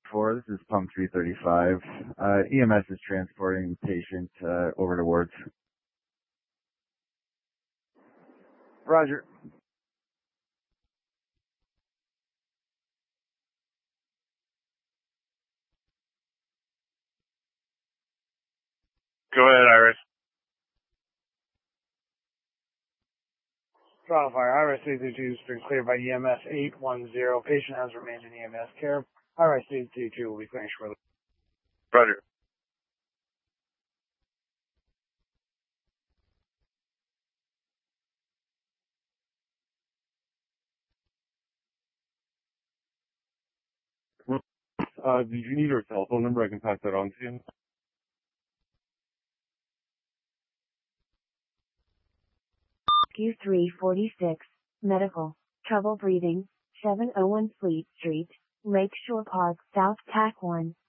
4, this is pump 335. EMS is transporting patient over to wards. Roger. Go ahead, Iris. Throttle fire. Iris 332 has been cleared by EMS 810. Patient has remained in EMS care. Iris 332 will be clearing shortly. Roger. Did you need her telephone number? I can pass that on to you. Q346, medical, trouble breathing, 701 Fleet Street, Lakeshore Park, South TAC 1.